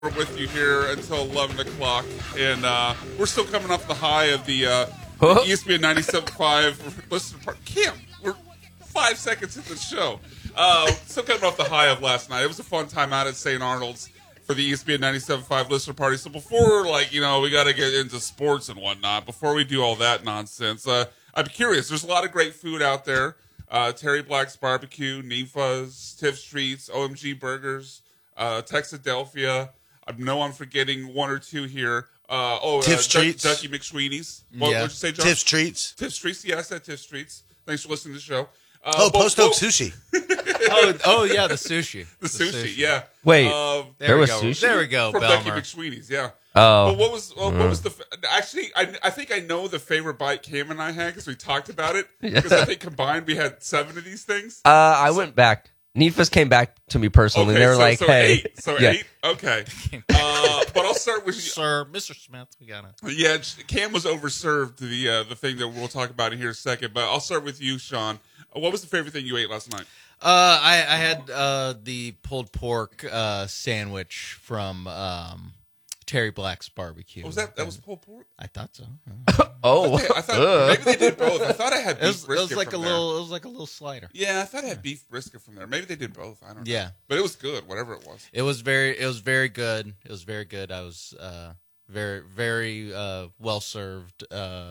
We're with you here until 11 o'clock, and we're still coming off the high of the ESPN 97.5 listener party. Cam, we're 5 seconds into the show. Still coming off the high of last night. It was a fun time out at St. Arnold's for the ESPN 97.5 listener party. So before, we got to get into sports and whatnot, before we do all that nonsense, I'm curious. There's a lot of great food out there. Terry Black's Barbecue, Nifa's, Tiff's Treats, OMG Burgers, Texadelphia. I know I'm forgetting one or two here. Tiff's Treats. Ducky McSweeney's. What would you say, John? Tiff's Treats. Tiff's Treats. Yeah, I said Tiff's Treats. Thanks for listening to the show. Post Oak Sushi. yeah, the sushi. The sushi, yeah. Wait, There was go. sushi? There we go, From Ducky Belmer. McSweeney's, yeah. Oh. But what was the... Actually, I think I know the favorite bite Cam and I had because we talked about it. Because I think combined we had 7 of these things. I went back. Nifas came back to me personally. Okay, they were like, "Hey, 8. So yeah. 8? Okay. But I'll start with... Sir, Mr. Smith, we got it. Yeah, Cam was overserved the thing that we'll talk about in here in a second. But I'll start with you, Sean. What was the favorite thing you ate last night? I had the pulled pork sandwich from Terry Black's Barbecue. Was that was pulled pork? I thought so. Oh, I thought maybe they did both. I thought I had It beef was brisket like a from little. there. It was like a little slider. Yeah, I thought I had beef brisket from there. Maybe they did both. I don't know. Yeah. But it was good, whatever it was. It was very good. It was very good. I was very well served.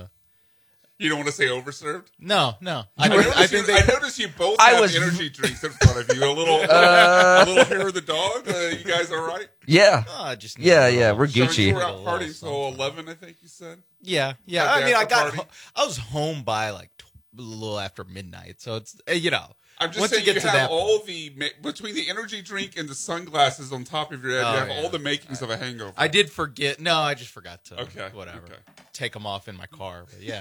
You don't want to say overserved? No. I noticed you both I have was- energy drinks in front of you. A little hair of the dog. You guys all right? yeah, Oh, I just yeah. We're Sean, Gucci. you were out partying till 11, I think you said. Yeah. At the I mean, after party? I was home by like a little after midnight, so it's I'm just once saying you you get to have that, all between the energy drink and the sunglasses on top of your head, Oh, you have yeah. all the makings of a hangover. I did forget. No, I just forgot to. Okay, Whatever. okay. Take them off in my car. But yeah.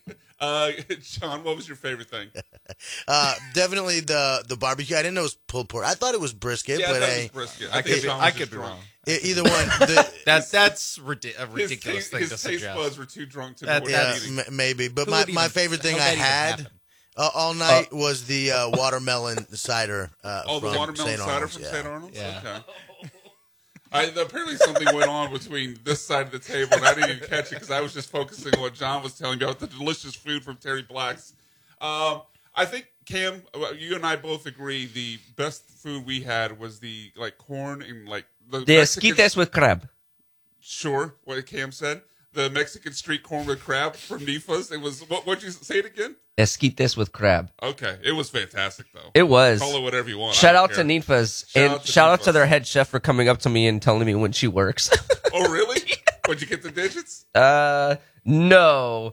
Sean, what was your favorite thing? Definitely the barbecue. I didn't know it was pulled pork. I thought it was brisket, Yeah, but that hey, was brisket. I think Sean was I just could be drunk. wrong. either one. That's a ridiculous thing His to taste suggest. buds were too drunk to know That- what Yeah, he was eating. maybe. But Who my, would my even- favorite thing how'd I that even had happen? all night was the watermelon cider. Oh, from the watermelon St. cider Arnold's, from yeah. St. Arnold's? Yeah. Okay. Apparently something went on between this side of the table, and I didn't even catch it because I was just focusing on what John was telling me about the delicious food from Terry Black's. I think, Cam, you and I both agree the best food we had was the corn and the The Mexican- esquites with crab. Sure, what Cam said. The Mexican street corn with crab from Nifa's. It was, what'd you say it again? Esquites with crab. Okay, it was fantastic though. It was. Call it whatever you want. Shout I out don't to care. Nifas Shout and out to shout out to Nifas. their head chef for coming up to me and telling me when she works. Oh, really? What'd you get the digits? No.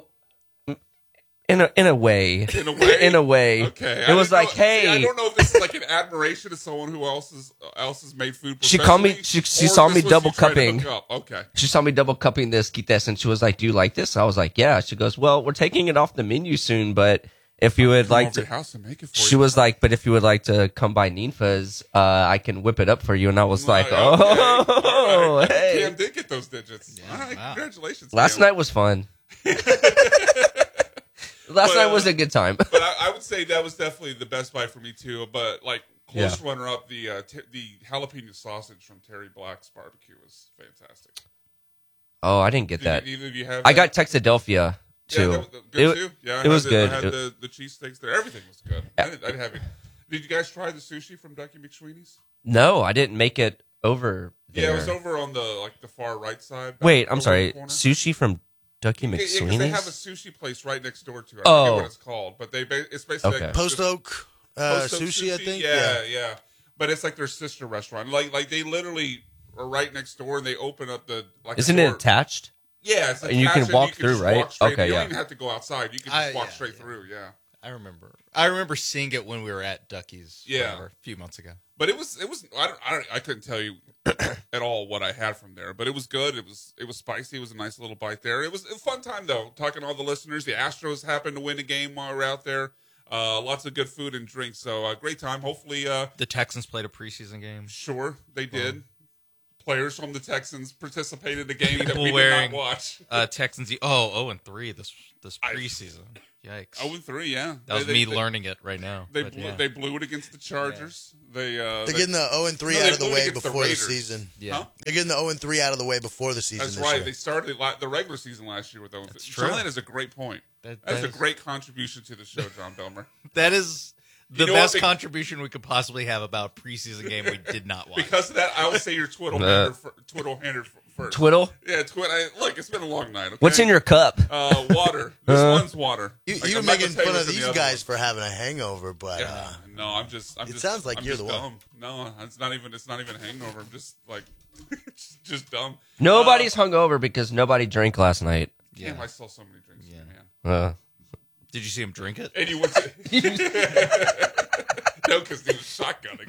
In a way. In a way? In a way. Okay. It was I like, didn't know- hey. See, I don't know if this is like an admiration to someone who else has made food. She called me- professionally, she or saw this me was double you trying to cupping. hook up. Okay. She saw me double cupping the esquites and she was like, "Do you like this?" I was like, "Yeah." She goes, "Well, we're taking it off the menu soon, but if you would Come like over to to." your house and make it for She you. was like, "But if you would like to come by Ninfa's, I can whip it up for you." And I was like, Okay. "Oh, All right. hey." Cam did get those digits. All right. wow. Congratulations. Last Cam. night was fun. Last night was a good time. But I would say that was definitely the best bite for me too. But close runner up, the jalapeno sausage from Terry Black's Barbecue was fantastic. Oh, I didn't get that. Either of you have? I that? got Texadelphia too. Yeah, that was good It- too. Yeah, it was good. I had the cheesesteaks there. Everything was good. I didn't have it. Did you guys try the sushi from Ducky McSweeney's? No, I didn't make it over there. Yeah, it was over on the far right side. Wait, back I'm over sorry. the corner. Sushi from Ducky Yeah, because they have a McSweeney's? sushi place right next door to it. I Oh. forget what it's called, but it's basically Okay. like Post Oak Post Oak sushi, I think. Yeah. But it's like their sister restaurant. Like they literally are right next door, and they open up the Isn't it door. attached? Yeah, it's And you can attached, walk you through, just right? walk straight- Okay, you don't yeah. even have to go outside. You can just walk straight through. Yeah. I remember seeing it when we were at Ducky's. Yeah. whatever, a few months ago. But it was. I couldn't tell you at all what I had from there, but it was good. It was spicy. It was a nice little bite there. It was a fun time though. Talking to all the listeners, the Astros happened to win a game while we were out there. Lots of good food and drinks. So great time. Hopefully, The Texans played a preseason game. sure they did. players from the Texans participate in the game that we did wearing not watch. Texans. 0-3 this preseason. Yikes. 0-3, yeah. That was me learning it right now. They blew it against the Chargers. They're getting the 0-3 out of the way before the season. Yeah. Huh? They're getting the 0-3 out of the way before the season. That's this right. year. They started the regular season last year with 0-3. That's true. John, that is a great point. That's a great contribution to the show, John Belmer. That is the You know best what? contribution we could possibly have about a preseason game we did not watch. Because of that, I will say your twiddle-hander first. Twiddle? Yeah, look, it's been a long night. Okay? What's in your cup? Water. This one's water. You're I'm not making gonna tell you fun of what's in these the other guys for having a hangover, but No, I'm just. It sounds like I'm you're just the one. dumb. No, it's not even a hangover. I'm just like, just dumb. Nobody's hungover because nobody drank last night. Damn, I saw so many drinks, man. Did you see him drink it? And you went to no, because he was shotgunning.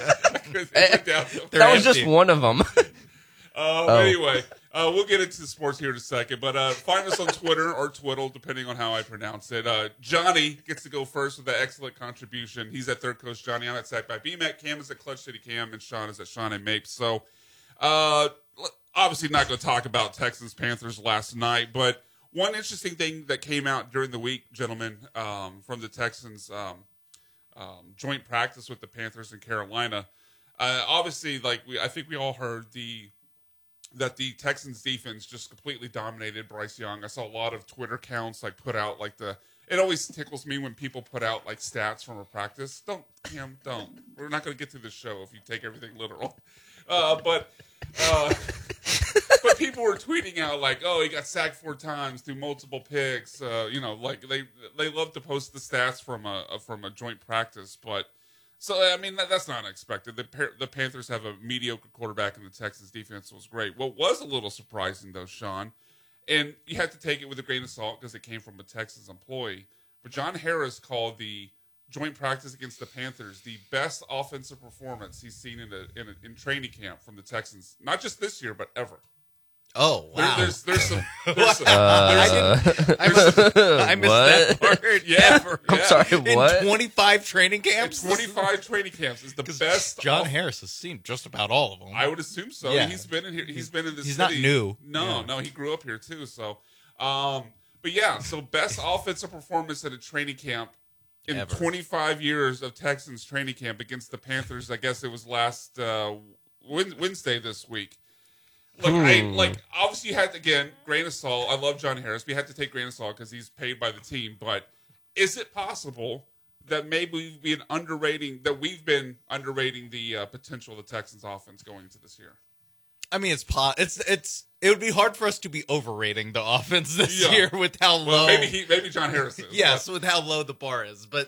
That was just one of them. Anyway, we'll get into sports here in a second, but find us on Twitter or Twiddle, depending on how I pronounce it. Johnny gets to go first with an excellent contribution. He's at Third Coast Johnny. I'm at Sack by BMAC. Cam is at Clutch City Cam, and Sean is at Sean and Mapes. So, obviously not going to talk about Texans-Panthers last night, but one interesting thing that came out during the week, gentlemen, from the Texans' joint practice with the Panthers in Carolina. Obviously, I think we all heard that the Texans defense just completely dominated Bryce Young. I saw a lot of Twitter accounts put out it always tickles me when people put out stats from a practice. Don't. We're not going to get through this show if you take everything literal. But people were tweeting out he got sacked 4 times, threw multiple picks. They love to post the stats from a joint practice, but. So, I mean, that's not unexpected. The Panthers have a mediocre quarterback, and the Texans' defense was great. What was a little surprising, though, Sean, and you have to take it with a grain of salt because it came from a Texans employee, but John Harris called the joint practice against the Panthers the best offensive performance he's seen in training camp from the Texans, not just this year, but ever. Oh, wow. There's some I missed that part. Yeah. I'm sorry, what? In 25 training camps? 25 training camps is the best. John Harris has seen just about all of them. I would assume so. Yeah. He's been in here. He's been in this. He's city. not new. No, he grew up here too. So, but yeah, so best offensive performance at a training camp in Ever. 25 years of Texans training camp against the Panthers. I guess it was last Wednesday this week. Obviously you had to, again, grain of salt. I love John Harris. We had to take grain of salt because he's paid by the team. But is it possible that maybe we've been underrating the potential of the Texans offense going into this year? I mean, it would be hard for us to be overrating the offense this year with how low. Well, maybe John Harris is. Yes, with how low the bar is. But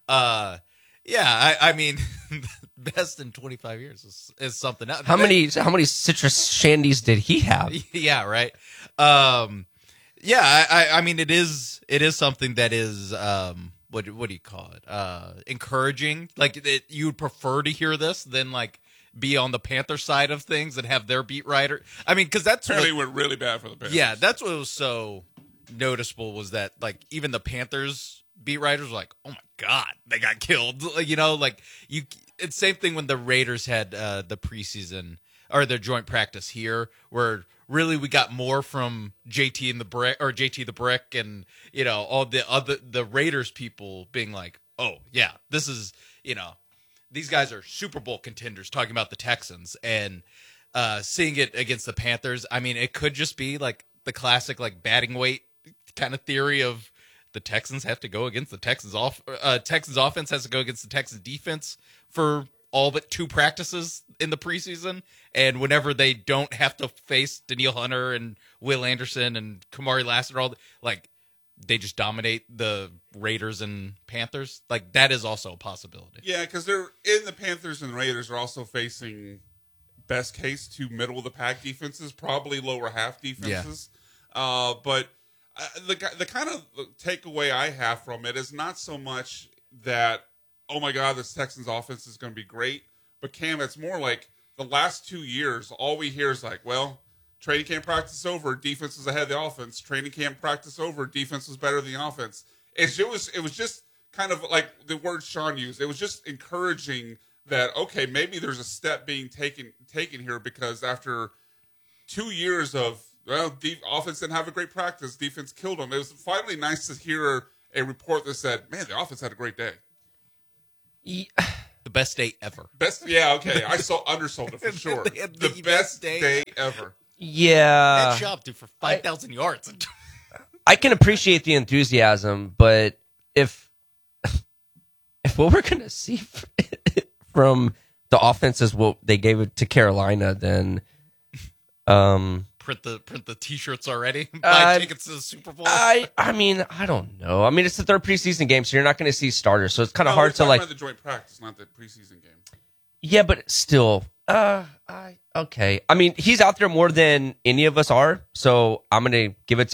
I mean, best in 25 years is something else. How many citrus shandies did he have? Yeah, right. I mean, it is something that is what do you call it? Encouraging. You would prefer to hear this than be on the Panther side of things and have their beat writer. I mean, because that's apparently went really bad for the Panthers. Yeah, that's what was so noticeable was that even the Panthers beat writers were like, oh my god, they got killed. It's same thing when the Raiders had the preseason or their joint practice here, where really we got more from JT the Brick, and all the Raiders people being like, oh yeah, this is these guys are Super Bowl contenders, talking about the Texans, and seeing it against the Panthers. I mean, it could just be the classic batting weight kind of theory of the Texans have to go against the Texans offense has to go against the Texans defense for all but 2 practices in the preseason, and whenever they don't have to face Danielle Hunter and Will Anderson and Kamari Lassiter, they just dominate the Raiders and Panthers. That is also a possibility. Yeah, because they're in the Panthers and Raiders are also facing best case 2 middle of the pack defenses, probably lower half defenses. Yeah. But the kind of takeaway I have from it is not so much that, oh my God, this Texans offense is going to be great, but Cam, it's more the last 2 years, all we hear is training camp practice over, defense was ahead of the offense. Training camp practice over, defense was better than the offense. It was just kind of like the word Sean used. It was just encouraging that okay, maybe there's a step being taken here because after 2 years of offense didn't have a great practice, defense killed them. It was finally nice to hear a report that said, "Man, the offense had a great day." The best day ever. Okay. I undersold it for sure. The best day ever. Yeah. That job, dude, for 5,000 yards. I can appreciate the enthusiasm, but if what we're going to see from the offense is what they gave it to Carolina, then print the T-shirts already. Buy tickets to the Super Bowl. I mean, I don't know. I mean, it's the third preseason game, so you're not going to see starters. So it's kind of hard to like. The joint practice, not the preseason game. Yeah, but still, okay. I mean, he's out there more than any of us are, so I'm going to give it